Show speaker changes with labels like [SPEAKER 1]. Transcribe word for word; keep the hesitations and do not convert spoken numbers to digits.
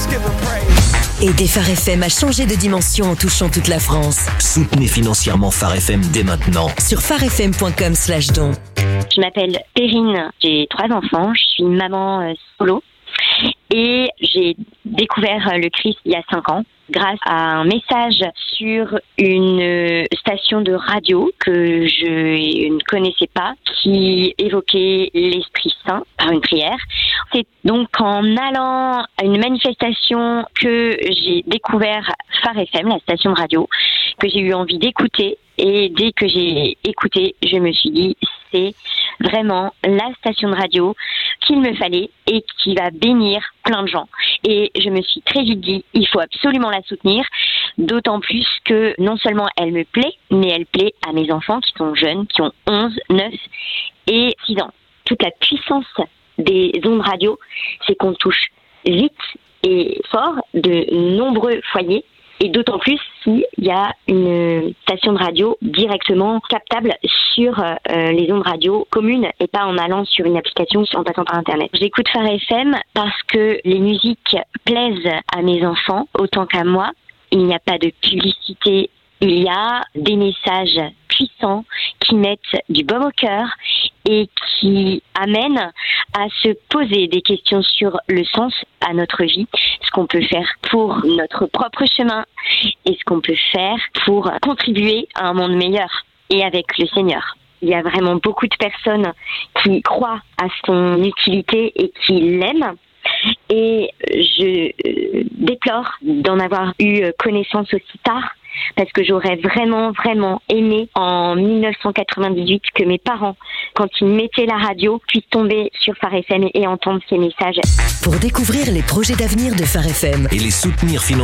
[SPEAKER 1] Aider Phare F M à changer de dimension en touchant toute la France.
[SPEAKER 2] Soutenez financièrement Phare F M dès maintenant.
[SPEAKER 1] Sur pharefm point com slash don.
[SPEAKER 3] Je m'appelle Perrine, j'ai trois enfants, je suis maman euh, solo et j'ai découvert le Christ il y a cinq ans grâce à un message sur une station de radio que je ne connaissais pas qui évoquait l'Esprit Saint par une prière. C'est donc en allant à une manifestation que j'ai découvert Phare F M, la station de radio, que j'ai eu envie d'écouter. Et dès que j'ai écouté, je me suis dit, c'est vraiment la station de radio qu'il me fallait et qui va bénir plein de gens. Et je me suis très vite dit, il faut absolument la soutenir, d'autant plus que non seulement elle me plaît, mais elle plaît à mes enfants qui sont jeunes, qui ont onze, neuf et six ans. Toute la puissance des ondes radio, c'est qu'on touche vite et fort de nombreux foyers. Et d'autant plus s'il y a une station de radio directement captable sur euh, les ondes radio communes et pas en allant sur une application en passant par Internet. J'écoute Phare F M parce que les musiques plaisent à mes enfants autant qu'à moi. Il n'y a pas de publicité, il y a des messages puissants qui mettent du baume au cœur et qui amènent à se poser des questions sur le sens à notre vie, ce qu'on peut faire pour notre propre chemin et ce qu'on peut faire pour contribuer à un monde meilleur et avec le Seigneur. Il y a vraiment beaucoup de personnes qui croient à son utilité et qui l'aiment. Et je déplore d'en avoir eu connaissance aussi tard parce que j'aurais vraiment, vraiment aimé en dix-neuf cent quatre-vingt-dix-huit que mes parents, quand ils mettaient la radio, puissent tomber sur Phare F M et entendre ces messages.
[SPEAKER 1] Pour découvrir les projets d'avenir de Phare F M
[SPEAKER 2] Et les soutenir financièrement.